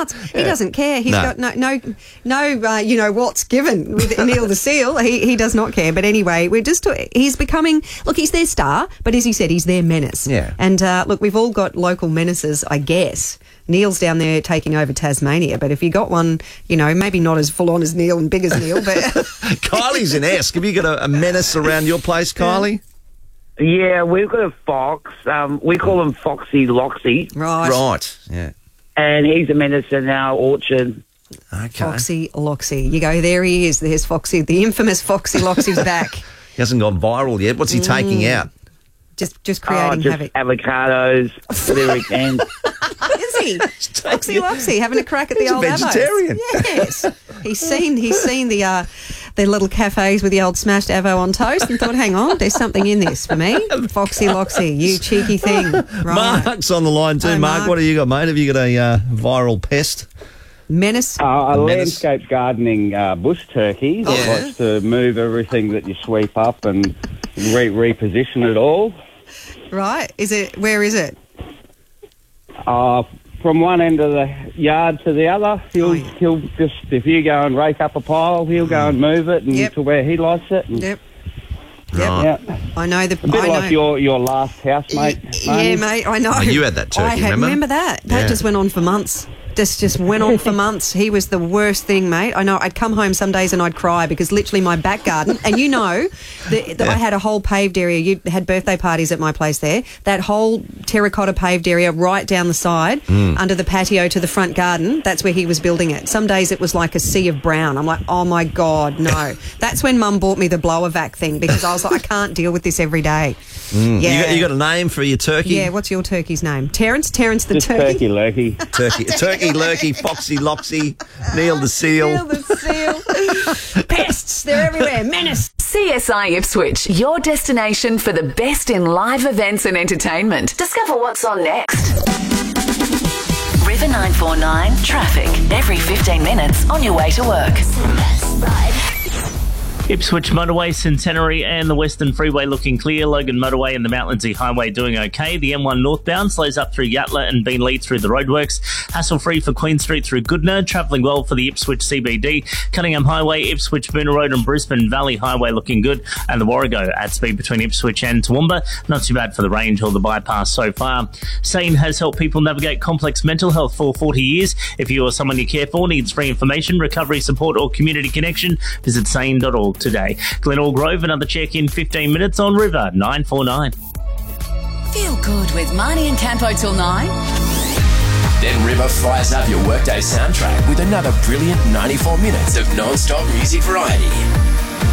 nuts. He doesn't care. He's got no what's given with Neil the Seal. He does not care. But anyway, he's becoming, look, he's their star, but as he said, he's their menace. Yeah. And look, we've all got local menaces, I guess. Neil's down there taking over Tasmania, but if you got one, maybe not as full on as Neil and big as Neil, but Kylie's in Esk. Have you got a menace around your place, Kylie? Yeah, we've got a fox. We call him Foxy Loxy. Right, yeah. And he's a menace in our orchard. Okay. Foxy Loxy. You go, there he is. There's Foxy. The infamous Foxy Loxy's back. He hasn't gone viral yet. What's he taking out? Just creating havoc. Avocados for the weekend. Is he? Foxy Loxy having a crack at the old He's a vegetarian. Yes. He's seen the little cafes with the old smashed avo on toast and thought, hang on, there's something in this for me. Foxy Loxy, you cheeky thing. Right. Mark's on the line too. Hi, Mark, what have you got, mate? Have you got a viral pest? Menace. A landscape gardening bush turkey that likes to move everything that you sweep up and reposition it all. Right. Where is it? From one end of the yard to the other. He'll just, if you go and rake up a pile, he'll go and move it to where he likes it. And, Yep. Yeah. I know a bit like your last housemate. Yeah, mate, I know. Oh, you had that turkey, remember that? That just went on for months. Just went on for months. He was the worst thing, mate. I know. I'd come home some days and I'd cry because literally my back garden, and I had a whole paved area. You had birthday parties at my place there. That whole terracotta paved area right down the side, under the patio to the front garden, that's where he was building it. Some days it was like a sea of brown. I'm like, oh my God, no. That's when Mum bought me the blower vac thing because I was like, I can't deal with this every day. Yeah. You got a name for your turkey? Yeah, what's your turkey's name? Terence the Just turkey? Turkey Lurky, Foxy Loxy, Neil the Seal. Neil the Seal. Pests, they're everywhere. Menace. CSI Ipswich, your destination for the best in live events and entertainment. Discover what's on next. River 949 traffic. Every 15 minutes on your way to work. Ipswich Motorway, Centenary and the Western Freeway looking clear. Logan Motorway and the Mount Lindesay Highway doing okay. The M1 northbound slows up through Yatala and Beenleigh through the roadworks. Hassle-free for Queen Street through Goodna. Travelling well for the Ipswich CBD. Cunningham Highway, Ipswich, Boonah Road and Brisbane Valley Highway looking good. And the Warrego at speed between Ipswich and Toowoomba. Not too bad for the range or the bypass so far. SANE has helped people navigate complex mental health for 40 years. If you or someone you care for needs free information, recovery support or community connection, visit sane.org today. Glenelg Grove, another check in 15 minutes on River 949. Feel good with Marnie and Campo till 9. Then River fires up your workday soundtrack with another brilliant 94 minutes of non-stop music variety.